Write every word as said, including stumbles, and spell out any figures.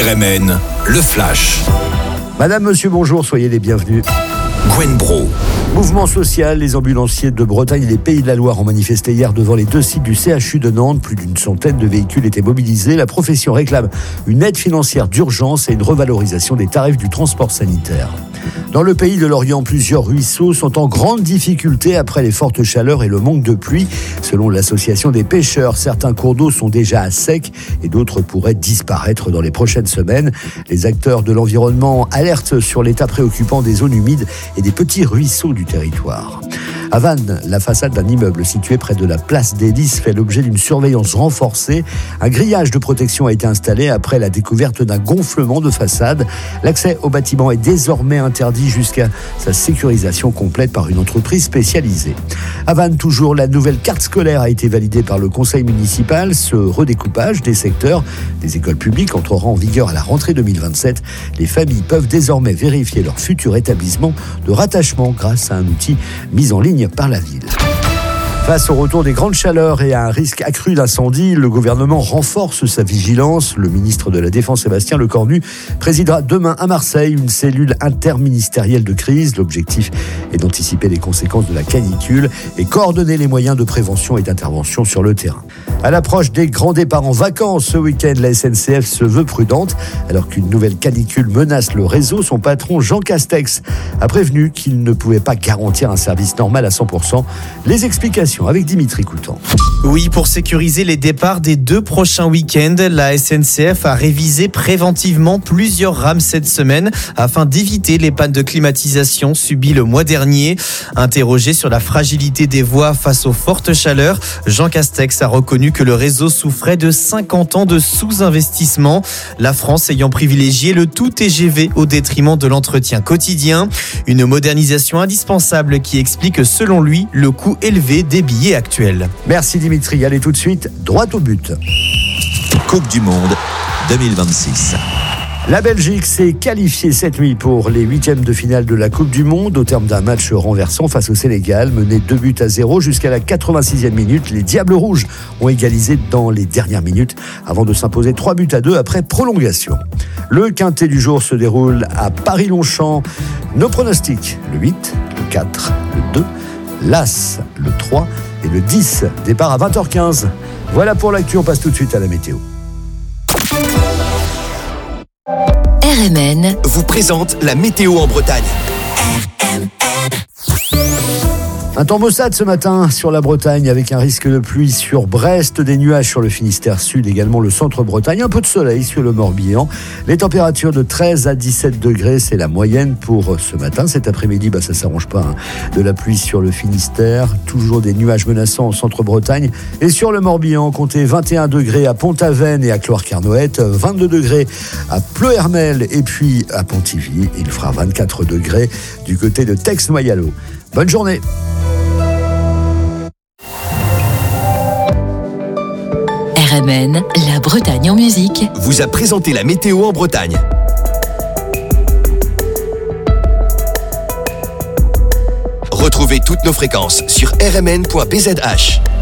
R M N, le Flash. Madame, monsieur, bonjour, soyez les bienvenus. Gwen Bro. Mouvement social, les ambulanciers de Bretagne et des Pays de la Loire ont manifesté hier devant les deux sites du C H U de Nantes. Plus d'une centaine de véhicules étaient mobilisés. La profession réclame une aide financière d'urgence et une revalorisation des tarifs du transport sanitaire. Dans le pays de l'Orient, plusieurs ruisseaux sont en grande difficulté après les fortes chaleurs et le manque de pluie. Selon l'association des pêcheurs, certains cours d'eau sont déjà à sec et d'autres pourraient disparaître dans les prochaines semaines. Les acteurs de l'environnement alertent sur l'état préoccupant des zones humides et des petits ruisseaux du territoire. À Vannes, la façade d'un immeuble situé près de la place des Lys fait l'objet d'une surveillance renforcée. Un grillage de protection a été installé après la découverte d'un gonflement de façade. L'accès au bâtiment est désormais interdit jusqu'à sa sécurisation complète par une entreprise spécialisée. À Vannes, toujours, la nouvelle carte scolaire a été validée par le conseil municipal. Ce redécoupage des secteurs des écoles publiques entrera en vigueur à la rentrée deux mille vingt-sept. Les familles peuvent désormais vérifier leur futur établissement de rattachement grâce à un outil mis en ligne par la ville. Face au retour des grandes chaleurs et à un risque accru d'incendie, le gouvernement renforce sa vigilance. Le ministre de la Défense, Sébastien Lecornu, présidera demain à Marseille une cellule interministérielle de crise. L'objectif est d'anticiper les conséquences de la canicule et coordonner les moyens de prévention et d'intervention sur le terrain. À l'approche des grands départs en vacances ce week-end, la S N C F se veut prudente. Alors qu'une nouvelle canicule menace le réseau, son patron Jean Castex a prévenu qu'il ne pouvait pas garantir un service normal à cent pour cent. Les explications avec Dimitri Coutan. Oui, pour sécuriser les départs des deux prochains week-ends, la S N C F a révisé préventivement plusieurs rames cette semaine afin d'éviter les pannes de climatisation subies le mois dernier. Interrogé sur la fragilité des voies face aux fortes chaleurs, Jean Castex a reconnu que le réseau souffrait de cinquante ans de sous-investissement, la France ayant privilégié le tout T G V au détriment de l'entretien quotidien. Une modernisation indispensable qui explique selon lui le coût élevé des billets actuels. Merci Dimitri, allez tout de suite, droit au but. Coupe du Monde deux mille vingt-six. La Belgique s'est qualifiée cette nuit pour les huitièmes de finale de la Coupe du Monde au terme d'un match renversant face au Sénégal, mené deux buts à zéro jusqu'à la quatre-vingt-sixième minute. Les Diables Rouges ont égalisé dans les dernières minutes avant de s'imposer trois buts à deux après prolongation. Le quintet du jour se déroule à Paris-Longchamp. Nos pronostics, le huit, le quatre, le deux, l'As, le trois et le dix. Départ à vingt heures quinze. Voilà pour l'actu, on passe tout de suite à la météo. R M N vous présente la météo en Bretagne. Un temps maussade ce matin sur la Bretagne avec un risque de pluie sur Brest, des nuages sur le Finistère Sud, également le centre-Bretagne, un peu de soleil sur le Morbihan. Les températures de treize à dix-sept degrés, c'est la moyenne pour ce matin. Cet après-midi, bah, ça ne s'arrange pas, hein. De la pluie sur le Finistère, toujours des nuages menaçants au centre-Bretagne. Et sur le Morbihan, comptez vingt et un degrés à Pont-Aven et à Cloire-Carnoët, vingt-deux degrés à Pleuhermel et puis à Pontivy. Il fera vingt-quatre degrés du côté de Tex-Noyalo. Bonne journée. R M N, la Bretagne en musique, vous a présenté la météo en Bretagne. Retrouvez toutes nos fréquences sur r m n point b z h.